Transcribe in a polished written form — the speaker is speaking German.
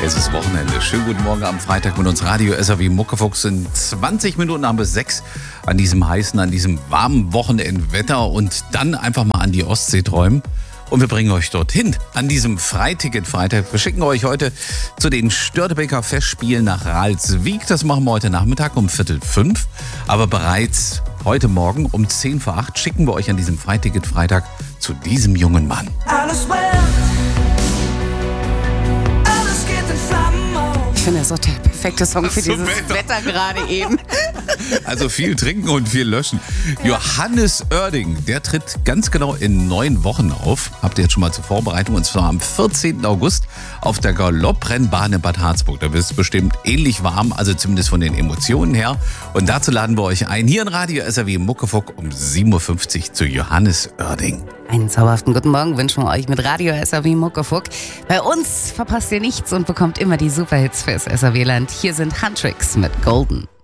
Es ist Wochenende. Schönen guten Morgen am Freitag mit uns Radio SAW Muckefuchs. In 20 Minuten haben bis 6 an diesem heißen, an diesem warmen Wochenendwetter und dann einfach mal an die Ostsee träumen. Und wir bringen euch dorthin an diesem Freiticket-Freitag. Wir schicken euch heute zu den Störtebeker Festspielen nach Ralswiek. Das machen wir heute Nachmittag um 4:45. Aber bereits heute Morgen um 7:50 schicken wir euch an diesem Freiticket-Freitag zu diesem jungen Mann. Alles geht in Flammen auf. Ich finde, das ist auch der perfekte Song für dieses Wetter gerade eben. Also viel trinken und viel löschen. Johannes Oerding, der tritt ganz genau in 9 Wochen auf. Habt ihr jetzt schon mal zur Vorbereitung. Und zwar am 14. August auf der Galopprennbahn in Bad Harzburg. Da wird es bestimmt ähnlich warm, also zumindest von den Emotionen her. Und dazu laden wir euch ein, hier in Radio SAW Muckefuck um 7:50 Uhr zu Johannes Oerding. Einen zauberhaften guten Morgen wünschen wir euch mit Radio SAW Muckefuck. Bei uns verpasst ihr nichts und bekommt immer die Superhits fürs SAW-Land. Hier sind Huntrix mit Golden.